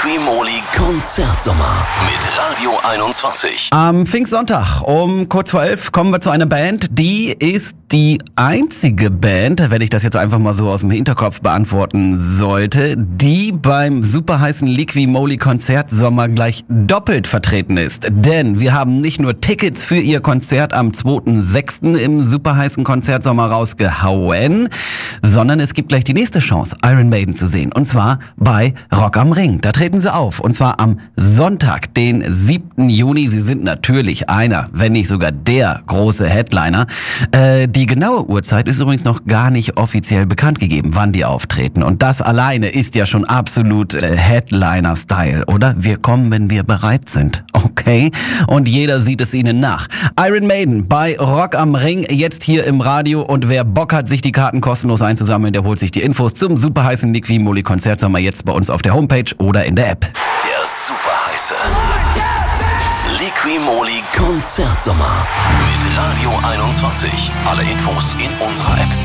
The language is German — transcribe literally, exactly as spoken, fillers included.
Liqui-Moly Konzertsommer mit Radio einundzwanzig. Am Pfingstsonntag um kurz vor elf kommen wir zu einer Band, die ist die einzige Band, wenn ich das jetzt einfach mal so aus dem Hinterkopf beantworten sollte, die beim superheißen Liqui-Moly Konzertsommer gleich doppelt vertreten ist. Denn wir haben nicht nur Tickets für ihr Konzert am zweiten sechsten im superheißen Konzertsommer rausgehauen, sondern es gibt gleich die nächste Chance, Iron Maiden zu sehen. Und zwar bei Rock am Ring. Da treten sie auf. Und zwar am Sonntag, den siebten Juni. Sie sind natürlich einer, wenn nicht sogar der große Headliner. Äh, die genaue Uhrzeit ist übrigens noch gar nicht offiziell bekannt gegeben, wann die auftreten. Und das alleine ist ja schon absolut äh, Headliner-Style, oder? Wir kommen, wenn wir bereit sind. Okay? Und jeder sieht es ihnen nach. Iron Maiden bei Rock am Ring, jetzt hier im Radio. Und wer Bock hat, sich die Karten kostenlos einzusammeln, der holt sich die Infos zum superheißen Liqui-Moly Konzertsommer jetzt bei uns auf der Homepage oder in der App. Der superheiße Liqui-Moly Konzertsommer mit Radio einundzwanzig. Alle Infos in unserer App.